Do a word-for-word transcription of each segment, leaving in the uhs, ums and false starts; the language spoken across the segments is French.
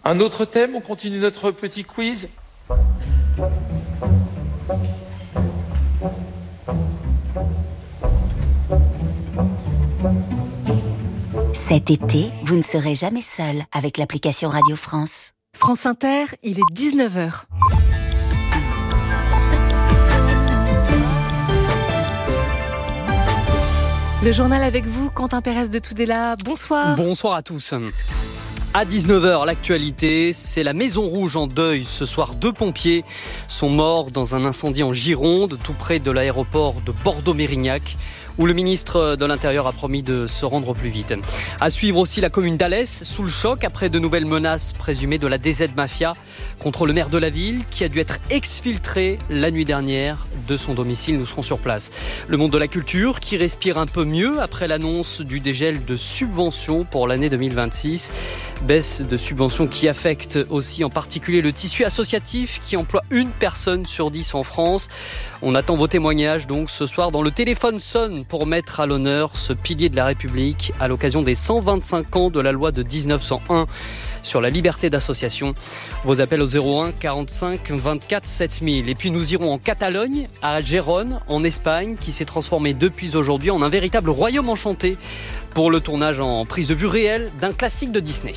Un autre thème, on continue notre petit quiz. Cet été, vous ne serez jamais seul avec l'application Radio France. France Inter, il est dix-neuf heures. Le journal avec vous, Quentin Pérez de Tudela. Bonsoir. Bonsoir à tous. À dix-neuf heures, l'actualité, c'est la Maison Rouge en deuil. Ce soir, deux pompiers sont morts dans un incendie en Gironde, tout près de l'aéroport de Bordeaux-Mérignac, où le ministre de l'Intérieur a promis de se rendre au plus vite. À suivre aussi la commune d'Alès, sous le choc après de nouvelles menaces présumées de la D Z Mafia contre le maire de la ville, qui a dû être exfiltré la nuit dernière de son domicile. Nous serons sur place. Le monde de la culture qui respire un peu mieux après l'annonce du dégel de subventions pour l'année deux mille vingt-six. Baisse de subventions qui affecte aussi en particulier le tissu associatif qui emploie une personne sur dix en France. On attend vos témoignages donc ce soir dans Le Téléphone sonne pour mettre à l'honneur ce pilier de la République à l'occasion des cent vingt-cinq ans de la loi de dix-neuf cent un sur la liberté d'association. Vos appels au zéro un quarante-cinq vingt-quatre sept mille. Et puis nous irons en Catalogne, à Gérone, en Espagne, qui s'est transformé depuis aujourd'hui en un véritable royaume enchanté pour le tournage en prise de vue réelle d'un classique de Disney.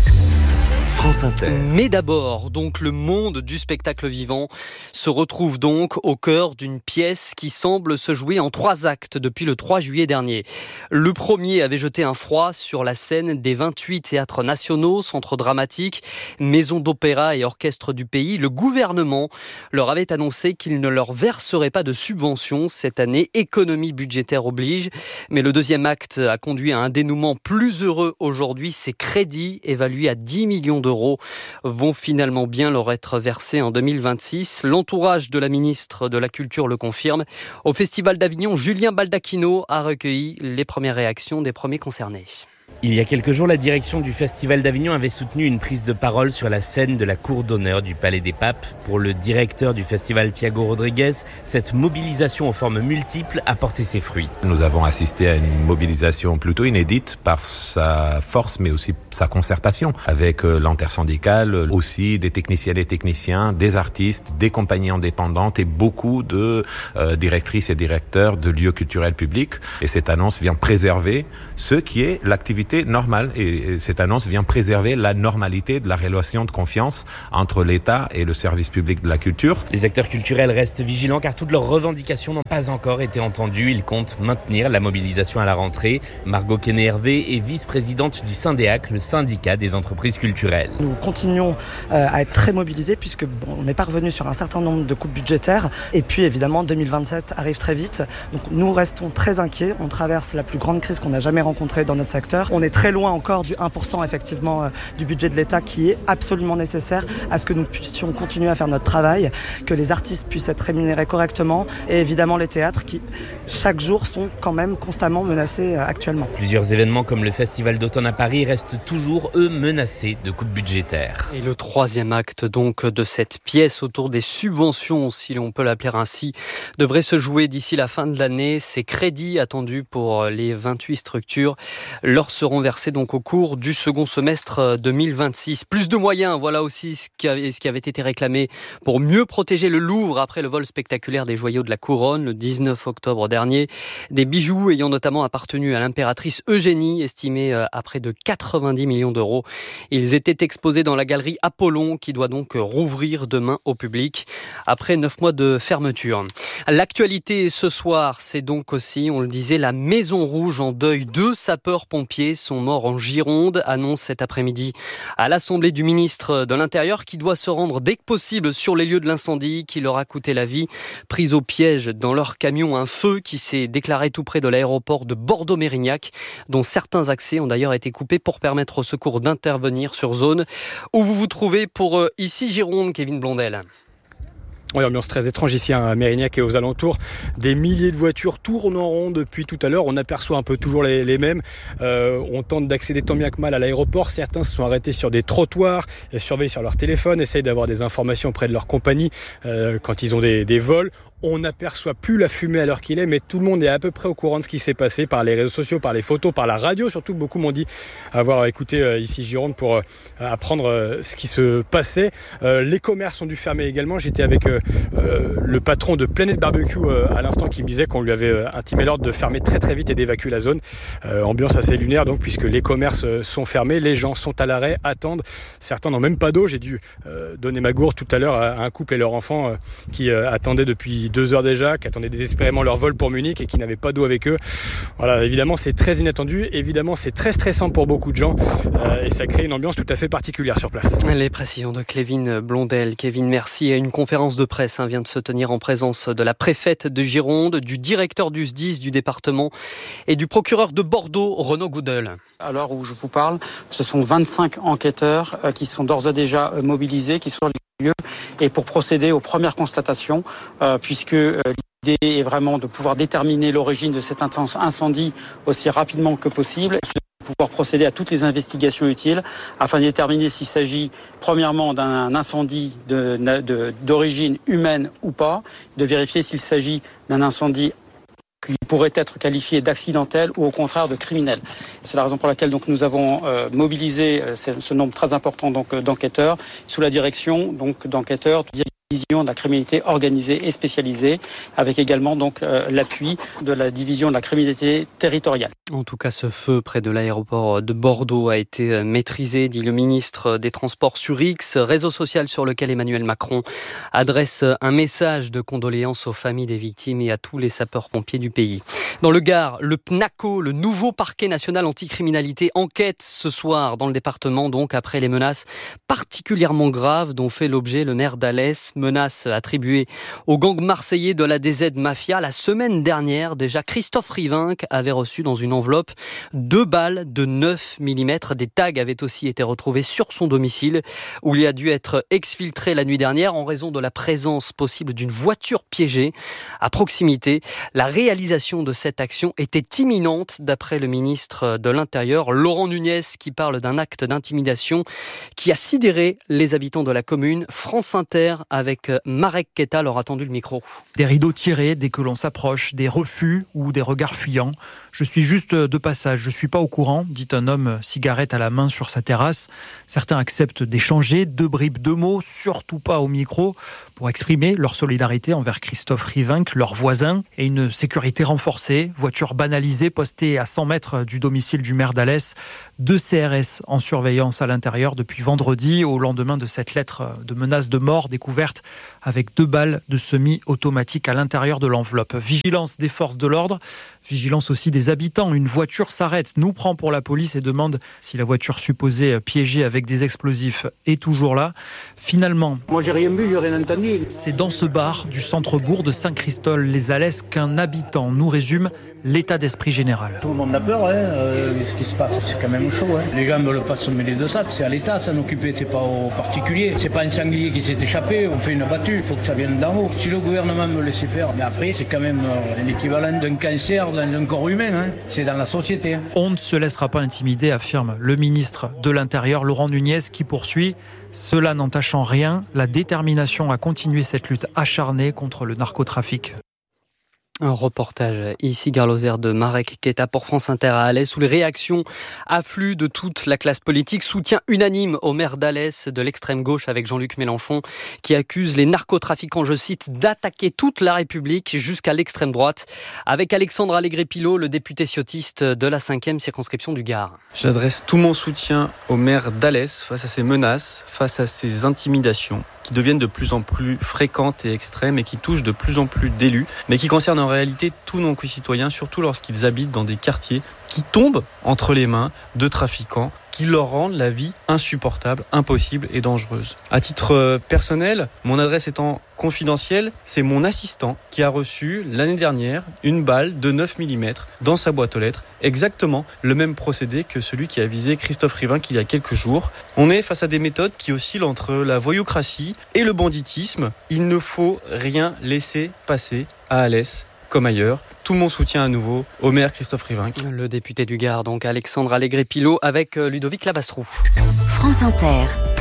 France Inter. Mais d'abord, donc le monde du spectacle vivant se retrouve donc au cœur d'une pièce qui semble se jouer en trois actes depuis le trois juillet dernier. Le premier avait jeté un froid sur la scène des vingt-huit théâtres nationaux, centres dramatiques, maisons d'opéra et orchestres du pays. Le gouvernement leur avait annoncé qu'il ne leur verserait pas de subventions cette année, économie budgétaire oblige. Mais le deuxième acte a conduit à un dénouement plus heureux aujourd'hui. Ces crédits évalués à dix millions d'euros vont finalement bien leur être versés en deux mille vingt-six. L'entourage de la ministre de la Culture le confirme. Au Festival d'Avignon, Julien Baldacchino a recueilli les premières réactions des premiers concernés. Il y a quelques jours, la direction du Festival d'Avignon avait soutenu une prise de parole sur la scène de la cour d'honneur du Palais des Papes. Pour le directeur du festival, Thiago Rodriguez, cette mobilisation aux formes multiples a porté ses fruits. Nous avons assisté à une mobilisation plutôt inédite par sa force, mais aussi sa concertation avec l'intersyndicale, aussi des techniciennes et techniciens, des artistes, des compagnies indépendantes et beaucoup de euh, directrices et directeurs de lieux culturels publics. Et cette annonce vient préserver ce qui est l'activité normale. Et cette annonce vient préserver la normalité de la relation de confiance entre l'État et le service public de la culture. Les acteurs culturels restent vigilants car toutes leurs revendications n'ont pas encore été entendues. Ils comptent maintenir la mobilisation à la rentrée. Margot Quenet-Hervé est vice-présidente du Syndéac, le syndicat des entreprises culturelles. Nous continuons euh, à être très mobilisés puisque bon, on n'est pas revenu sur un certain nombre de coupes budgétaires. Et puis évidemment, deux mille vingt-sept arrive très vite. Donc nous restons très inquiets. On traverse la plus grande crise qu'on a jamais rencontrée dans notre secteur. On est très loin encore du un pour cent effectivement euh, du budget de l'État qui est absolument nécessaire à ce que nous puissions continuer à faire notre travail, que les artistes puissent être rémunérés correctement et évidemment les théâtres qui chaque jour sont quand même constamment menacés euh, actuellement. Plusieurs événements comme le Festival d'automne à Paris restent toujours eux menacés de coupes budgétaires. Et le troisième acte donc de cette pièce autour des subventions, si l'on peut l'appeler ainsi, devrait se jouer d'ici la fin de l'année. Ces crédits attendus pour les vingt-huit structures leur seront versés donc au cours du second semestre deux mille vingt-six. Plus de moyens, voilà aussi ce qui avait, ce qui avait été réclamé pour mieux protéger le Louvre après le vol spectaculaire des joyaux de la couronne le dix-neuf octobre dernier. Des bijoux ayant notamment appartenu à l'impératrice Eugénie, estimés à près de quatre-vingt-dix millions d'euros. Ils étaient exposés dans la galerie Apollon qui doit donc rouvrir demain au public après neuf mois de fermeture. L'actualité ce soir, c'est donc aussi, on le disait, la Maison Rouge en deuil. Deux sapeurs-pompiers sont morts en Gironde, annonce cet après-midi à l'Assemblée du ministre de l'Intérieur qui doit se rendre dès que possible sur les lieux de l'incendie qui leur a coûté la vie. Pris au piège dans leur camion, un feu qui s'est déclaré tout près de l'aéroport de Bordeaux-Mérignac, dont certains accès ont d'ailleurs été coupés pour permettre aux secours d'intervenir sur zone. Où vous vous trouvez pour euh, ici Gironde, Kevin Blondel? Oui, ambiance très étrange ici à Mérignac et aux alentours. Des milliers de voitures tournent en rond depuis tout à l'heure. On aperçoit un peu toujours les, les mêmes. Euh, on tente d'accéder tant bien que mal à l'aéroport. Certains se sont arrêtés sur des trottoirs, et surveillent sur leur téléphone, essayent d'avoir des informations auprès de leur compagnie euh, quand ils ont des, des vols. On n'aperçoit plus la fumée à l'heure qu'il est, mais tout le monde est à peu près au courant de ce qui s'est passé par les réseaux sociaux, par les photos, par la radio. Surtout, beaucoup m'ont dit avoir écouté euh, ici Gironde pour euh, apprendre euh, ce qui se passait. Euh, les commerces ont dû fermer également. J'étais avec euh, euh, le patron de Planet Barbecue euh, à l'instant qui me disait qu'on lui avait euh, intimé l'ordre de fermer très très vite et d'évacuer la zone. Euh, ambiance assez lunaire donc, puisque les commerces euh, sont fermés, les gens sont à l'arrêt, attendent. Certains n'ont même pas d'eau. J'ai dû euh, donner ma gourde tout à l'heure à, à un couple et leur enfant euh, qui euh, attendaient depuis deux heures déjà, qui attendaient désespérément leur vol pour Munich et qui n'avaient pas d'eau avec eux. Voilà, évidemment, c'est très inattendu. Évidemment, c'est très stressant pour beaucoup de gens euh, et ça crée une ambiance tout à fait particulière sur place. Les précisions de Kevin Blondel. Kevin, merci. Une conférence de presse hein, vient de se tenir en présence de la préfète de Gironde, du directeur du S D I S du département et du procureur de Bordeaux, Renaud Goudel. À l'heure où je vous parle, ce sont vingt-cinq enquêteurs euh, qui sont d'ores et déjà euh, mobilisés, qui sont sur les lieux et pour procéder aux premières constatations, euh, puisque euh, l'idée est vraiment de pouvoir déterminer l'origine de cet incendie aussi rapidement que possible, de pouvoir procéder à toutes les investigations utiles afin de déterminer s'il s'agit premièrement d'un incendie de, de, d'origine humaine ou pas, de vérifier s'il s'agit d'un incendie qui pourrait être qualifié d'accidentel ou au contraire de criminel. C'est la raison pour laquelle donc, nous avons euh, mobilisé euh, ce nombre très important donc, euh, d'enquêteurs sous la direction donc, d'enquêteurs de division de la criminalité organisée et spécialisée, avec également donc, euh, l'appui de la division de la criminalité territoriale. En tout cas, ce feu près de l'aéroport de Bordeaux a été maîtrisé, dit le ministre des Transports sur X, réseau social sur lequel Emmanuel Macron adresse un message de condoléances aux familles des victimes et à tous les sapeurs-pompiers du pays. Dans le Gard, le P N A C O, le nouveau parquet national anticriminalité, enquête ce soir dans le département, donc après les menaces particulièrement graves dont fait l'objet le maire d'Alès, menaces attribuées au gang marseillais de la D Z Mafia. La semaine dernière, déjà, Christophe Rivinc avait reçu dans une enveloppe deux balles de neuf millimètres. Des tags avaient aussi été retrouvés sur son domicile où il a dû être exfiltré la nuit dernière en raison de la présence possible d'une voiture piégée à proximité. La réalisation de cette action était imminente d'après le ministre de l'Intérieur, Laurent Nunez, qui parle d'un acte d'intimidation qui a sidéré les habitants de la commune. France Inter avec Marek Keta leur a tendu le micro. Des rideaux tirés dès que l'on s'approche, des refus ou des regards fuyants. Je suis juste de passage, je suis pas au courant, dit un homme, cigarette à la main sur sa terrasse. Certains acceptent d'échanger deux bribes de mots, surtout pas au micro, pour exprimer leur solidarité envers Christophe Rivinc, leur voisin, et une sécurité renforcée, voiture banalisée postée à cent mètres du domicile du maire d'Alès, deux C R S en surveillance à l'intérieur depuis vendredi, au lendemain de cette lettre de menace de mort découverte avec deux balles de semi-automatique à l'intérieur de l'enveloppe. Vigilance des forces de l'ordre. Vigilance aussi des habitants. Une voiture s'arrête, nous prend pour la police et demande si la voiture supposée piégée avec des explosifs est toujours là. Finalement, moi j'ai rien vu, j'ai rien entendu. C'est dans ce bar du centre-bourg de Saint-Christol-les-Alès qu'un habitant nous résume l'état d'esprit général. Tout le monde a peur, hein, euh, ce qui se passe, c'est quand même chaud. Hein. Les gens ne veulent pas se mêler de ça, c'est à l'État s'en occuper, c'est pas aux particuliers. C'est pas un sanglier qui s'est échappé, on fait une battue, il faut que ça vienne d'en haut. Si le gouvernement me laissait faire, mais après c'est quand même euh, l'équivalent d'un cancer d'un corps humain, hein. C'est dans la société. Hein. On ne se laissera pas intimider, affirme le ministre de l'Intérieur, Laurent Nunez, qui poursuit. Cela n'entachant rien, la détermination à continuer cette lutte acharnée contre le narcotrafic. Un reportage ici, Gare Lozère, de Marek Keta pour France Inter à Alès, où les réactions affluent de toute la classe politique. Soutien unanime au maire d'Alès de l'extrême gauche avec Jean-Luc Mélenchon, qui accuse les narcotrafiquants, je cite, d'attaquer toute la République jusqu'à l'extrême droite. Avec Alexandre Allégret-Pilot, le député ciotiste de la cinquième circonscription du Gard. J'adresse tout mon soutien au maire d'Alès face à ces menaces, face à ces intimidations qui deviennent de plus en plus fréquentes et extrêmes et qui touchent de plus en plus d'élus, mais qui concernent en réalité tous nos concitoyens, surtout lorsqu'ils habitent dans des quartiers qui tombent entre les mains de trafiquants, qui leur rendent la vie insupportable, impossible et dangereuse. À titre personnel, mon adresse étant confidentielle, c'est mon assistant qui a reçu l'année dernière une balle de neuf millimètres dans sa boîte aux lettres, exactement le même procédé que celui qui a visé Christophe Rivinc il y a quelques jours. On est face à des méthodes qui oscillent entre la voyoucratie et le banditisme. Il ne faut rien laisser passer à Alès comme ailleurs. Tout mon soutien à nouveau au maire Christophe Rivinc. Le député du Gard, donc Alexandre Allégret-Pilot avec Ludovic Labastrou. France Inter.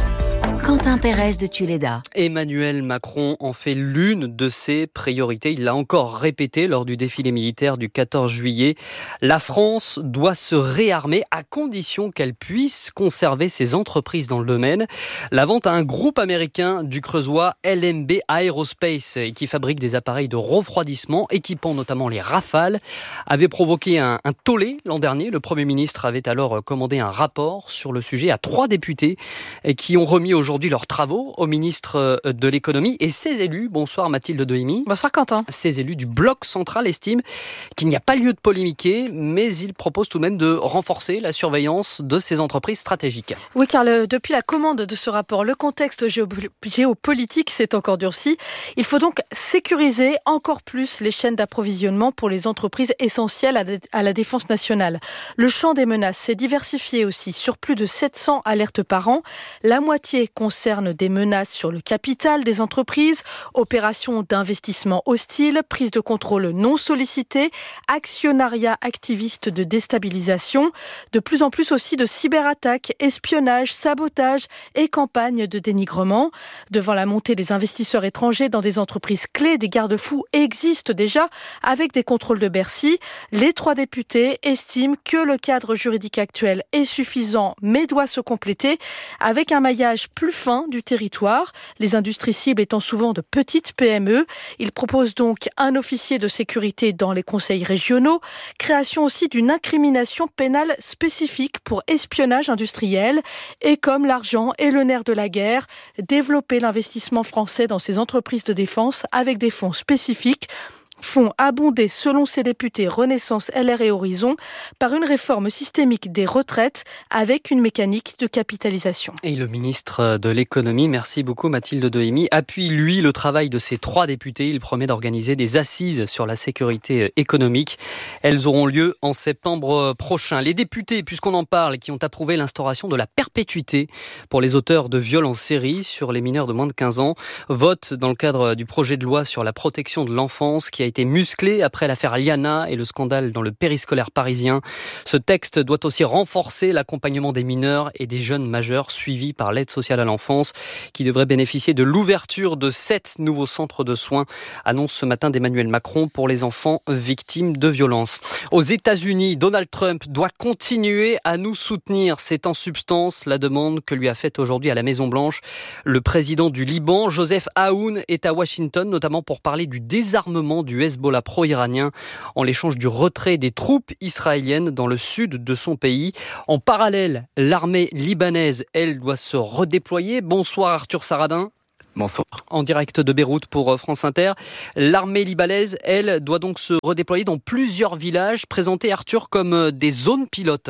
Quentin Pérez de Tuléda. Emmanuel Macron en fait l'une de ses priorités. Il l'a encore répété lors du défilé militaire du quatorze juillet. La France doit se réarmer à condition qu'elle puisse conserver ses entreprises dans le domaine. La vente à un groupe américain du Creusois, L M B Aerospace, qui fabrique des appareils de refroidissement, équipant notamment les Rafales, avait provoqué un, un tollé l'an dernier. Le Premier ministre avait alors commandé un rapport sur le sujet à trois députés qui ont remis aujourd'hui Aujourd'hui leurs travaux au ministre de l'économie et ses élus. Bonsoir Mathilde Dehimi. Bonsoir Quentin. Ces élus du bloc central estiment qu'il n'y a pas lieu de polémiquer, mais ils proposent tout de même de renforcer la surveillance de ces entreprises stratégiques. Oui, car le, depuis la commande de ce rapport, le contexte géo, géopolitique s'est encore durci. Il faut donc sécuriser encore plus les chaînes d'approvisionnement pour les entreprises essentielles à, à la défense nationale. Le champ des menaces s'est diversifié aussi, sur plus de sept cents alertes par an. La moitié concerne des menaces sur le capital des entreprises, opérations d'investissement hostiles, prise de contrôle non sollicitée, actionnariat activiste de déstabilisation, de plus en plus aussi de cyberattaques, espionnage, sabotage et campagnes de dénigrement. Devant la montée des investisseurs étrangers dans des entreprises clés, des garde-fous existent déjà avec des contrôles de Bercy. Les trois députés estiment que le cadre juridique actuel est suffisant mais doit se compléter avec un maillage plus fin du territoire, les industries cibles étant souvent de petites P M E. Il propose donc un officier de sécurité dans les conseils régionaux, création aussi d'une incrimination pénale spécifique pour espionnage industriel et comme l'argent est le nerf de la guerre, développer l'investissement français dans ces entreprises de défense avec des fonds spécifiques. Fonds abondés, selon ses députés Renaissance, L R et Horizon, par une réforme systémique des retraites avec une mécanique de capitalisation. Et le ministre de l'économie, merci beaucoup Mathilde Dehimi, appuie lui le travail de ces trois députés. Il promet d'organiser des assises sur la sécurité économique. Elles auront lieu en septembre prochain. Les députés, puisqu'on en parle, qui ont approuvé l'instauration de la perpétuité pour les auteurs de viols en série sur les mineurs de moins de quinze ans, votent dans le cadre du projet de loi sur la protection de l'enfance qui a été musclé après l'affaire Liana et le scandale dans le périscolaire parisien. Ce texte doit aussi renforcer l'accompagnement des mineurs et des jeunes majeurs suivis par l'aide sociale à l'enfance qui devrait bénéficier de l'ouverture de sept nouveaux centres de soins, annonce ce matin d'Emmanuel Macron pour les enfants victimes de violences. Aux États-Unis, Donald Trump doit continuer à nous soutenir. C'est en substance la demande que lui a faite aujourd'hui à la Maison-Blanche le président du Liban, Joseph Aoun, est à Washington, notamment pour parler du désarmement du Hezbollah pro-iranien en l'échange du retrait des troupes israéliennes dans le sud de son pays. En parallèle, l'armée libanaise, elle, doit se redéployer. Bonsoir Arthur Saradin. Bonsoir. En direct de Beyrouth pour France Inter. L'armée libanaise, elle, doit donc se redéployer dans plusieurs villages, présentés, Arthur, comme des zones pilotes.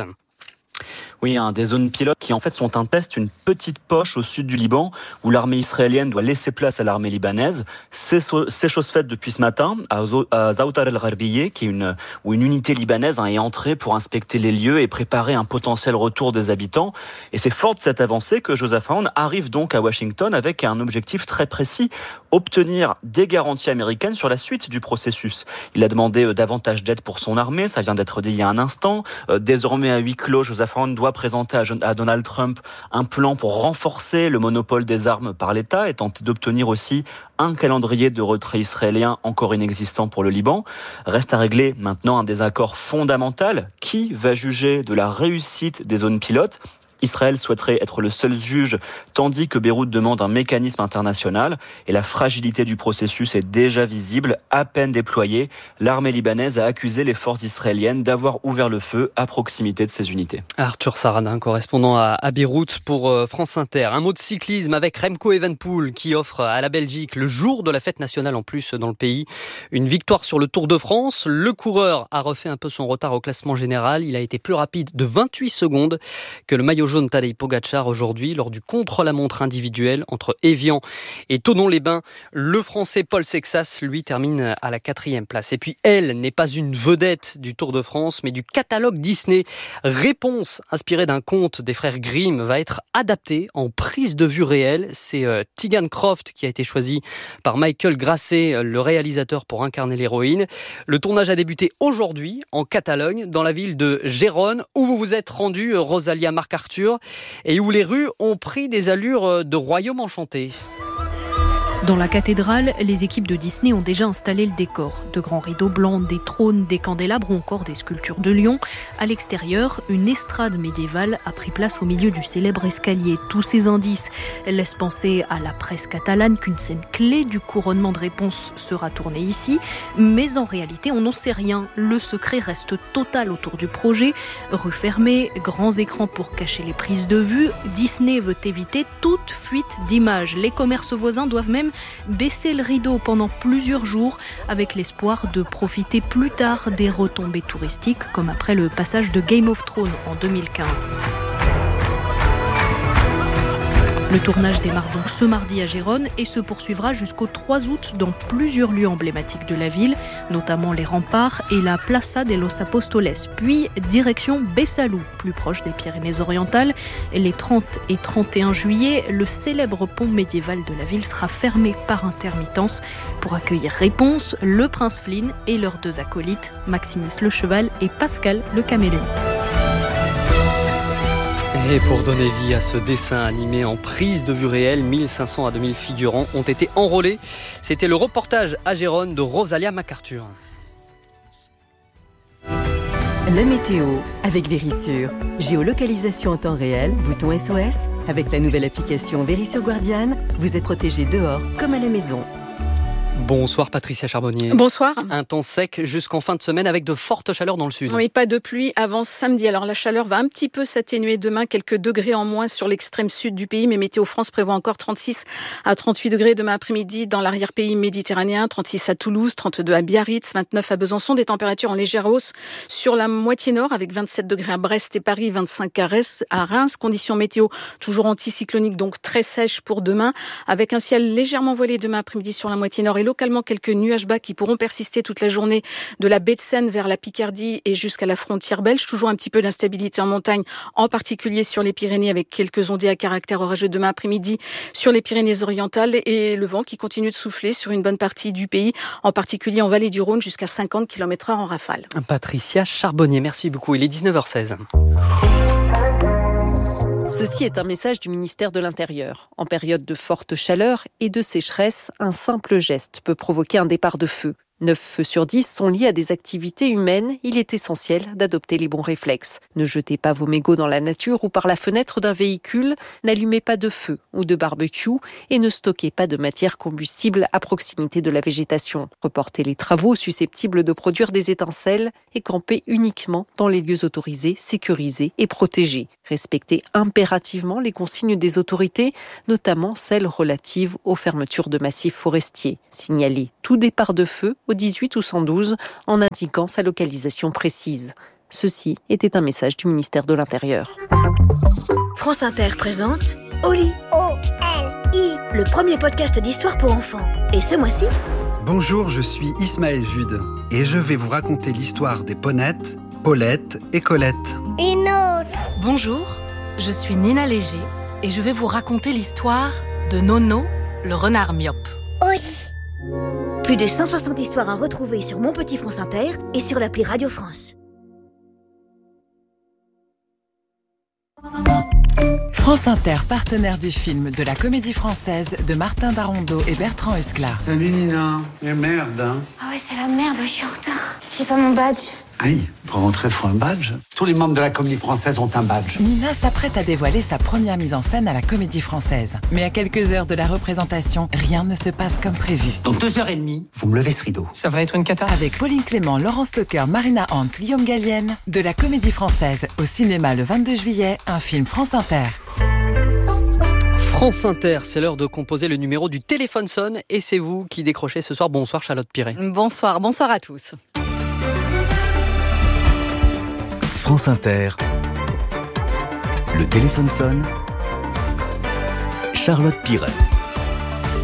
Oui, hein, des zones pilotes qui en fait sont un test, une petite poche au sud du Liban où l'armée israélienne doit laisser place à l'armée libanaise. C'est, so- c'est chose faite depuis ce matin à, Zo- à Zaoutar el-Gharbiyeh, qui est une, où une unité libanaise hein, est entrée pour inspecter les lieux et préparer un potentiel retour des habitants. Et c'est fort de cette avancée que Joseph Aoun arrive donc à Washington avec un objectif très précis, obtenir des garanties américaines sur la suite du processus. Il a demandé davantage d'aide pour son armée, ça vient d'être dit il y a un instant. Euh, désormais à huis clos, Joseph Aoun doit présenter à Donald Trump un plan pour renforcer le monopole des armes par l'État et tenter d'obtenir aussi un calendrier de retrait israélien encore inexistant pour le Liban. Reste à régler maintenant un désaccord fondamental. Qui va juger de la réussite des zones pilotes ? Israël souhaiterait être le seul juge, tandis que Beyrouth demande un mécanisme international. Et la fragilité du processus est déjà visible. À peine déployée, l'armée libanaise a accusé les forces israéliennes d'avoir ouvert le feu à proximité de ses unités. Arthur Saradin, correspondant à, à Beyrouth pour euh, France Inter. Un mot de cyclisme avec Remco Evenepoel qui offre à la Belgique, le jour de la fête nationale en plus dans le pays, une victoire sur le Tour de France. Le coureur a refait un peu son retard au classement général. Il a été plus rapide de vingt-huit secondes que le maillot jaune Tadej Pogacar aujourd'hui lors du contre-la-montre individuel entre Évian et Thonon-les-Bains. Le Français Paul Sexas, lui, termine à la quatrième place. Et puis elle n'est pas une vedette du Tour de France, mais du catalogue Disney. Réponse inspirée d'un conte des frères Grimm va être adaptée en prise de vue réelle. C'est euh, Tegan Croft qui a été choisi par Michael Grasset, le réalisateur, pour incarner l'héroïne. Le tournage a débuté aujourd'hui en Catalogne, dans la ville de Gérone, où vous vous êtes rendu, Rosalia Marc-Arthur. culture et où les rues ont pris des allures de royaume enchanté. Dans la cathédrale, les équipes de Disney ont déjà installé le décor. De grands rideaux blancs, des trônes, des candélabres ou encore des sculptures de lions. À l'extérieur, une estrade médiévale a pris place au milieu du célèbre escalier. Tous ces indices laissent penser à la presse catalane qu'une scène clé du couronnement de réponse sera tournée ici. Mais en réalité, on n'en sait rien. Le secret reste total autour du projet. Rue fermée, grands écrans pour cacher les prises de vue. Disney veut éviter toute fuite d'images. Les commerces voisins doivent même baisser le rideau pendant plusieurs jours avec l'espoir de profiter plus tard des retombées touristiques comme après le passage de Game of Thrones en deux mille quinze. Le tournage démarre donc ce mardi à Gérone et se poursuivra jusqu'au trois août dans plusieurs lieux emblématiques de la ville, notamment les remparts et la Plaza de los Apóstoles. Puis direction Besalú, plus proche des Pyrénées-Orientales. Les trente et trente et un juillet, le célèbre pont médiéval de la ville sera fermé par intermittence pour accueillir Réponse, le prince Flynn et leurs deux acolytes, Maximus le cheval et Pascal le caméléon. Et pour donner vie à ce dessin animé en prise de vue réelle, mille cinq cents à deux mille figurants ont été enrôlés. C'était le reportage à Gérone de Rosalia MacArthur. La météo avec Vérissure. Géolocalisation en temps réel, bouton S O S. Avec la nouvelle application Vérissure Guardian, vous êtes protégé dehors comme à la maison. Bonsoir Patricia Charbonnier. Bonsoir. Un temps sec jusqu'en fin de semaine avec de fortes chaleurs dans le sud. Oui, pas de pluie avant samedi. Alors la chaleur va un petit peu s'atténuer demain, quelques degrés en moins sur l'extrême sud du pays, mais Météo France prévoit encore trente-six à trente-huit degrés demain après-midi dans l'arrière-pays méditerranéen, trente-six à Toulouse, trente-deux à Biarritz, vingt-neuf à Besançon, des températures en légère hausse sur la moitié nord avec vingt-sept degrés à Brest et Paris, vingt-cinq à Reims. Conditions météo toujours anticycloniques, donc très sèches pour demain, avec un ciel légèrement voilé demain après-midi sur la moitié nord et localement quelques nuages bas qui pourront persister toute la journée de la baie de Seine vers la Picardie et jusqu'à la frontière belge. Toujours un petit peu d'instabilité en montagne, en particulier sur les Pyrénées avec quelques ondées à caractère orageux demain après-midi sur les Pyrénées-Orientales et le vent qui continue de souffler sur une bonne partie du pays, en particulier en vallée du Rhône jusqu'à cinquante kilomètres heure en rafale. Patricia Charbonnier, merci beaucoup. Il est dix-neuf heures seize. Ceci est un message du ministère de l'Intérieur. En période de forte chaleur et de sécheresse, un simple geste peut provoquer un départ de feu. neuf feux sur dix sont liés à des activités humaines. Il est essentiel d'adopter les bons réflexes. Ne jetez pas vos mégots dans la nature ou par la fenêtre d'un véhicule. N'allumez pas de feu ou de barbecue et ne stockez pas de matière combustible à proximité de la végétation. Reportez les travaux susceptibles de produire des étincelles et campez uniquement dans les lieux autorisés, sécurisés et protégés. Respectez impérativement les consignes des autorités, notamment celles relatives aux fermetures de massifs forestiers. Signalez tout départ de feu au dix-huit ou cent douze en indiquant sa localisation précise. Ceci était un message du ministère de l'Intérieur. France Inter présente Oli. O L I. Le premier podcast d'histoire pour enfants. Et ce mois-ci... Bonjour, je suis Ismaël Jude et je vais vous raconter l'histoire des Ponettes, Paulette et Colette. Une autre. Bonjour, je suis Nina Léger et je vais vous raconter l'histoire de Nono, le renard myope. Oui. Plus de cent soixante histoires à retrouver sur Mon Petit France Inter et sur l'appli Radio France. France Inter, partenaire du film de la Comédie Française de Martin Darondeau et Bertrand Huskla. Salut Nina, mais merde hein. Ah ouais, c'est la merde, je suis en retard. J'ai pas mon badge. Aïe, pour rentrer, faut un badge. Tous les membres de la Comédie Française ont un badge. Nina s'apprête à dévoiler sa première mise en scène à la Comédie Française. Mais à quelques heures de la représentation, rien ne se passe comme prévu. Dans deux heures et demie, vous me levez ce rideau. Ça va être une cata. Avec Pauline Clément, Laurence Lecoeur, Marina Hans, Guillaume Gallienne, de la Comédie Française au cinéma le vingt-deux juillet, un film France Inter. France Inter, c'est l'heure de composer le numéro du téléphone sonne et c'est vous qui décrochez ce soir. Bonsoir Charlotte Piret. Bonsoir, bonsoir à tous. France Inter, le téléphone sonne, Charlotte Piret.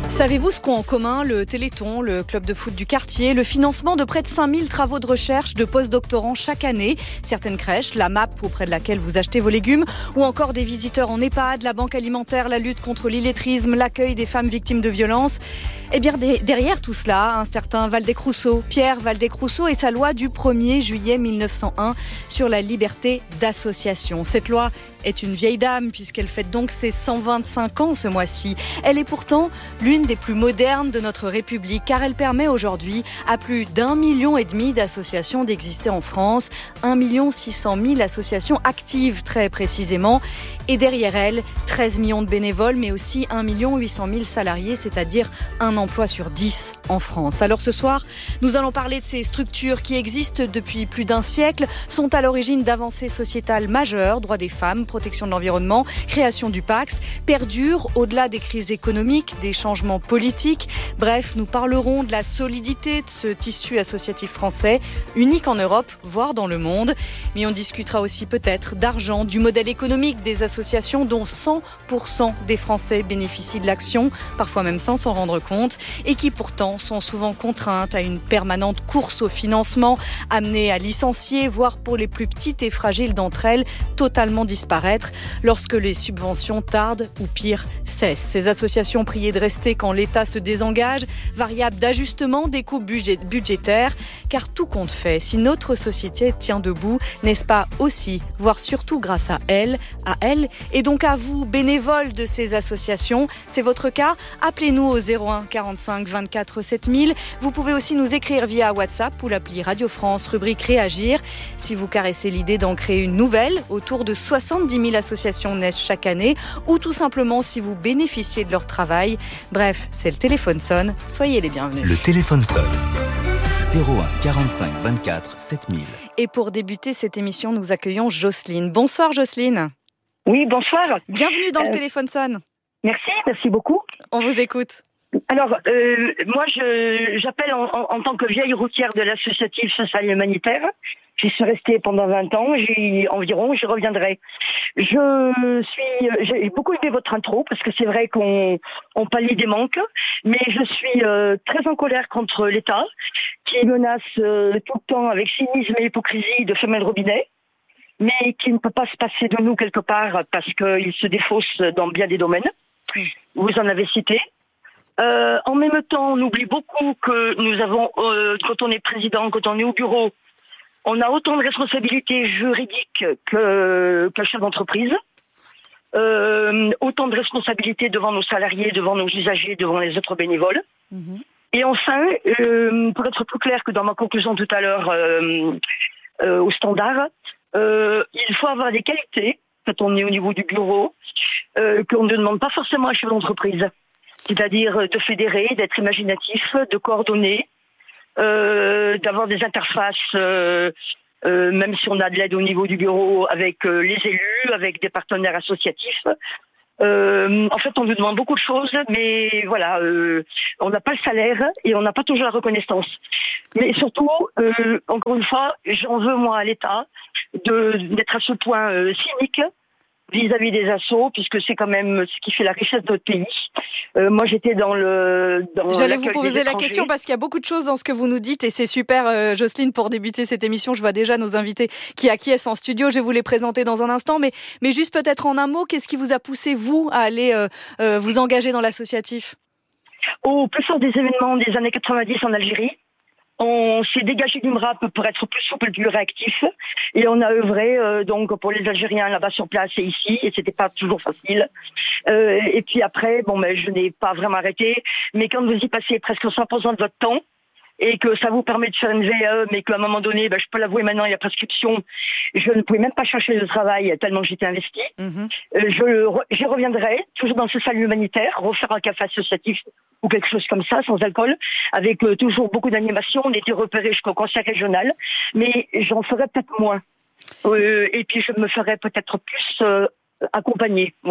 Savez-vous ce qu'ont en commun le Téléthon, le club de foot du quartier, le financement de près de cinq mille travaux de recherche de post-doctorants chaque année, certaines crèches, la M A P auprès de laquelle vous achetez vos légumes, ou encore des visiteurs en EHPAD, la banque alimentaire, la lutte contre l'illettrisme, l'accueil des femmes victimes de violences. Eh bien, derrière tout cela, un certain Waldeck-Rousseau, Pierre Waldeck-Rousseau et sa loi du premier juillet mille neuf cent un sur la liberté d'association. Cette loi est une vieille dame puisqu'elle fête donc ses cent vingt-cinq ans ce mois-ci. Elle est pourtant l'une des plus modernes de notre République car elle permet aujourd'hui à plus d'un million et demi d'associations d'exister en France, un million six cent mille associations actives très précisément et derrière elle, treize millions de bénévoles mais aussi un million huit cent mille salariés, c'est-à-dire un emploi sur dix en France. Alors ce soir, nous allons parler de ces structures qui existent depuis plus d'un siècle, sont à l'origine d'avancées sociétales majeures, droits des femmes, protection de l'environnement, création du Pacs, perdurent au-delà des crises économiques, des changements politiques. Bref, nous parlerons de la solidité de ce tissu associatif français, unique en Europe, voire dans le monde. Mais on discutera aussi peut-être d'argent, du modèle économique des associations dont cent pour cent des Français bénéficient de l'action, parfois même sans s'en rendre compte, et qui pourtant sont souvent contraintes à une permanente course au financement, amenées à licencier, voire pour les plus petites et fragiles d'entre elles, totalement disparaître lorsque les subventions tardent ou pire cessent. Ces associations priées de rester quand l'État se désengage, variable d'ajustement des coupes budgétaires, car tout compte fait, si notre société tient debout, n'est-ce pas aussi, voire surtout grâce à elle, à elle, et donc à vous, bénévoles de ces associations. C'est votre cas? Appelez-nous au zéro un quarante-cinq vingt-quatre sept mille. Vous pouvez aussi nous écrire via WhatsApp ou l'appli Radio France, rubrique Réagir. Si vous caressez l'idée d'en créer une nouvelle, autour de soixante-dix mille associations naissent chaque année, ou tout simplement si vous bénéficiez de leur travail. Bref, c'est le téléphone sonne, soyez les bienvenus. Le téléphone sonne. zéro un quarante-cinq vingt-quatre sept mille. Et pour débuter cette émission, nous accueillons Jocelyne. Bonsoir Jocelyne. Oui, bonsoir. Bienvenue dans euh, le téléphone sonne. Merci, merci beaucoup. On vous écoute. Alors, euh, moi, je, j'appelle en, en, en tant que vieille routière de l'associatif social et humanitaire. J'y suis restée pendant vingt ans, j'y, environ, j'y reviendrai. Je suis, j'ai beaucoup aimé votre intro parce que c'est vrai qu'on on pallie des manques, mais je suis euh, très en colère contre l'État qui menace euh, tout le temps avec cynisme et hypocrisie de fermer le robinet, mais qui ne peut pas se passer de nous quelque part parce qu'il se défausse dans bien des domaines. Vous en avez cité. Euh, en même temps, on oublie beaucoup que nous avons, euh, quand on est président, quand on est au bureau, on a autant de responsabilités juridiques que, qu'un chef d'entreprise, euh, autant de responsabilités devant nos salariés, devant nos usagers, devant les autres bénévoles. Mmh. Et enfin, euh, pour être plus clair que dans ma conclusion tout à l'heure euh, euh, au standard, euh, il faut avoir des qualités, quand on est au niveau du bureau, euh, qu'on ne demande pas forcément à un chef d'entreprise. C'est-à-dire de fédérer, d'être imaginatif, de coordonner, euh, d'avoir des interfaces, euh, euh, même si on a de l'aide au niveau du bureau, avec euh, les élus, avec des partenaires associatifs. Euh, en fait, on nous demande beaucoup de choses, mais voilà, euh, on n'a pas le salaire et on n'a pas toujours la reconnaissance. Mais surtout, euh, encore une fois, j'en veux moi à l'État de, d'être à ce point euh, cynique vis-à-vis des assos, puisque c'est quand même ce qui fait la richesse de notre pays. Euh, moi, j'étais dans le... Dans J'allais vous poser la question parce qu'il y a beaucoup de choses dans ce que vous nous dites et c'est super, euh, Jocelyne, pour débuter cette émission. Je vois déjà nos invités qui acquiescent en studio. Je vais vous les présenter dans un instant, mais, mais juste peut-être en un mot, qu'est-ce qui vous a poussé, vous, à aller euh, euh, vous engager dans l'associatif? Au plus fort des événements des années quatre-vingt-dix en Algérie, on s'est dégagé du M R A P pour être plus souple, plus réactif, et on a œuvré euh, donc pour les Algériens là-bas sur place et ici, et c'était pas toujours facile. Euh, et puis après, bon, mais je n'ai pas vraiment arrêté, mais quand vous y passez presque cent pour cent de votre temps et que ça vous permet de faire une V A E, mais qu'à un moment donné, ben, je peux l'avouer maintenant, il y a prescription, je ne pouvais même pas chercher de travail tellement j'étais investie. Mmh. Euh, je, j'y reviendrai, toujours dans ce salut humanitaire, refaire un café associatif ou quelque chose comme ça, sans alcool, avec euh, toujours beaucoup d'animation. On était repérés jusqu'au conseil régional, mais j'en ferai peut-être moins. Euh, et puis je me ferai peut-être plus euh, accompagner, voilà.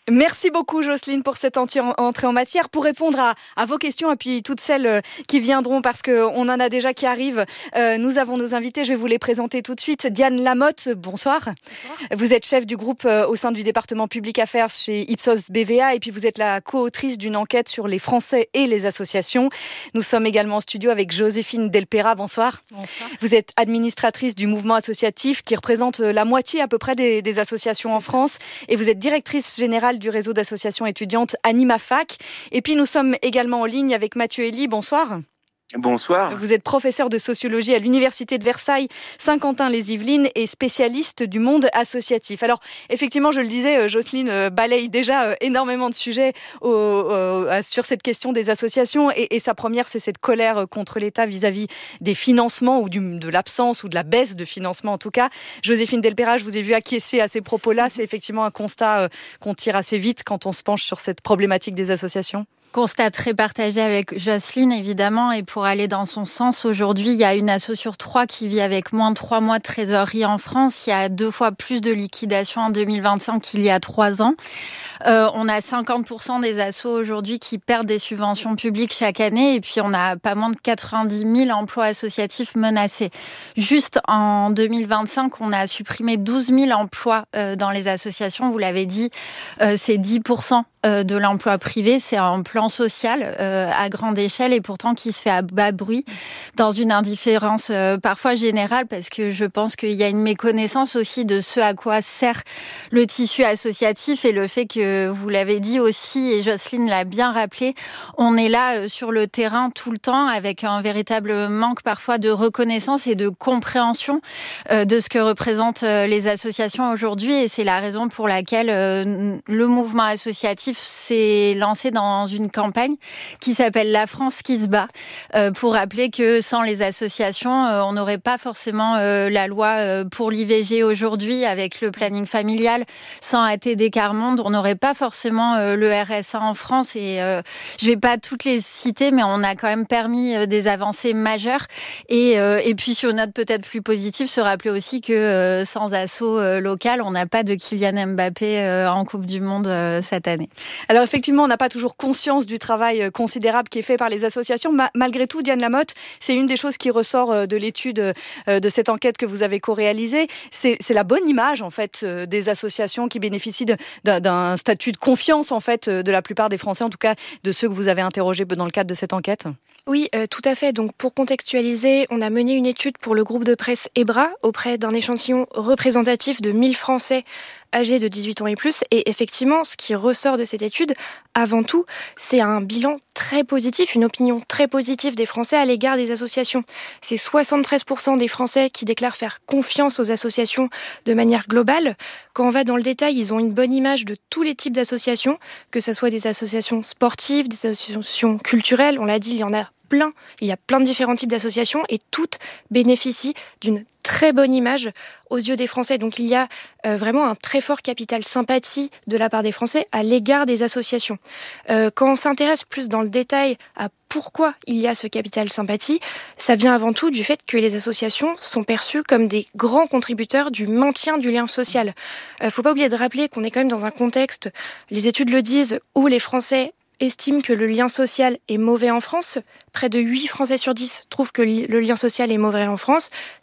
Merci beaucoup Jocelyne pour cette entrée en matière. Pour répondre à, à vos questions et puis toutes celles qui viendront parce qu'on en a déjà qui arrivent, euh, nous avons nos invités, je vais vous les présenter tout de suite. Diane Lamotte, bonsoir. bonsoir. Vous êtes chef du groupe euh, au sein du département Public Affairs chez Ipsos B V A et puis vous êtes la co-autrice d'une enquête sur les Français et les associations. Nous sommes également en studio avec Joséphine Delpera, bonsoir. Bonsoir. Vous êtes administratrice du mouvement associatif qui représente la moitié à peu près des, des associations en France et vous êtes directrice générale du réseau d'associations étudiantes AnimaFac. Et puis nous sommes également en ligne avec Mathieu Elie. Bonsoir. Bonsoir. Vous êtes professeur de sociologie à l'Université de Versailles, Saint-Quentin-les-Yvelines et spécialiste du monde associatif. Alors, effectivement, je le disais, Jocelyne balaye déjà énormément de sujets au, au, sur cette question des associations et, et sa première, c'est cette colère contre l'État vis-à-vis des financements ou du, de l'absence ou de la baisse de financement en tout cas. Joséphine Delpera, je vous ai vu acquiescer à ces propos-là. C'est effectivement un constat qu'on tire assez vite quand on se penche sur cette problématique des associations. Constat très partagé avec Jocelyne, évidemment, et pour aller dans son sens, aujourd'hui, il y a une asso sur trois qui vit avec moins de trois mois de trésorerie en France. Il y a deux fois plus de liquidations en deux mille vingt-cinq qu'il y a trois ans. Euh, on a cinquante pour cent des assos aujourd'hui qui perdent des subventions publiques chaque année, et puis on a pas moins de quatre-vingt-dix mille emplois associatifs menacés. Juste en deux mille vingt-cinq, on a supprimé douze mille emplois euh, dans les associations. Vous l'avez dit, euh, c'est dix pour cent de l'emploi privé, c'est un plan social euh, à grande échelle et pourtant qui se fait à bas bruit dans une indifférence euh, parfois générale parce que je pense qu'il y a une méconnaissance aussi de ce à quoi sert le tissu associatif et le fait que, vous l'avez dit aussi et Jocelyne l'a bien rappelé, on est là euh, sur le terrain tout le temps avec un véritable manque parfois de reconnaissance et de compréhension euh, de ce que représentent euh, les associations aujourd'hui et c'est la raison pour laquelle euh, le mouvement associatif s'est lancé dans une campagne qui s'appelle La France qui se bat euh, pour rappeler que sans les associations, euh, on n'aurait pas forcément euh, la loi euh, pour l'I V G aujourd'hui avec le planning familial. Sans A T D Quart Monde, on n'aurait pas forcément euh, le R S A en France et euh, je vais pas toutes les citer, mais on a quand même permis euh, des avancées majeures et, euh, et puis sur une note peut-être plus positive, se rappeler aussi que euh, sans asso euh, local, on n'a pas de Kylian Mbappé euh, en Coupe du Monde euh, cette année. Alors effectivement, on n'a pas toujours conscience du travail considérable qui est fait par les associations. Ma- malgré tout, Diane Lamotte, c'est une des choses qui ressort de l'étude de cette enquête que vous avez co-réalisée. C'est, c'est la bonne image en fait des associations qui bénéficient de, d'un, d'un statut de confiance en fait de la plupart des Français, en tout cas de ceux que vous avez interrogés dans le cadre de cette enquête. Oui, euh, tout à fait. Donc, pour contextualiser, on a mené une étude pour le groupe de presse EBRA auprès d'un échantillon représentatif de mille Français âgés de dix-huit ans et plus. Et effectivement, ce qui ressort de cette étude, avant tout, c'est un bilan très positif, une opinion très positive des Français à l'égard des associations. C'est soixante-treize pour cent des Français qui déclarent faire confiance aux associations de manière globale. Quand on va dans le détail, ils ont une bonne image de tous les types d'associations, que ce soit des associations sportives, des associations culturelles. On l'a dit, il y en a plein. Il y a plein de différents types d'associations et toutes bénéficient d'une très bonne image aux yeux des Français. Donc il y a euh, vraiment un très fort capital sympathie de la part des Français à l'égard des associations. Euh, quand on s'intéresse plus dans le détail à pourquoi il y a ce capital sympathie, ça vient avant tout du fait que les associations sont perçues comme des grands contributeurs du maintien du lien social. Il euh, ne faut pas oublier de rappeler qu'on est quand même dans un contexte, les études le disent, où les Français estiment que le lien social est mauvais en France. Près de huit Français sur dix trouvent que le lien social est mauvais en France.